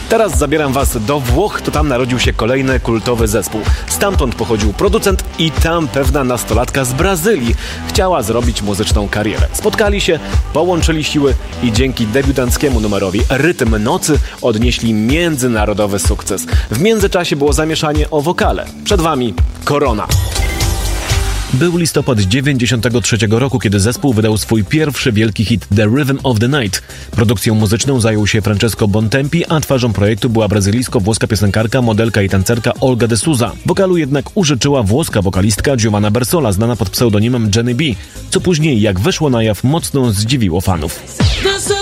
Teraz zabieram was do Włoch, to tam narodził się kolejny kultowy zespół. Stamtąd pochodził producent i tam pewna nastolatka z Brazylii chciała zrobić muzyczną karierę. Spotkali się, połączyli siły i dzięki debiutanckiemu numerowi Rytm Nocy odnieśli międzynarodowy sukces. W międzyczasie było zamieszanie o wokale. Przed wami Corona. Był listopad 93 roku, kiedy zespół wydał swój pierwszy wielki hit The Rhythm of the Night. Produkcją muzyczną zajął się Francesco Bontempi, a twarzą projektu była brazylijsko-włoska piosenkarka, modelka i tancerka Olga de Souza. Wokalu jednak użyczyła włoska wokalistka Giovanna Bersola, znana pod pseudonimem Jenny B, co później, jak wyszło na jaw, mocno zdziwiło fanów.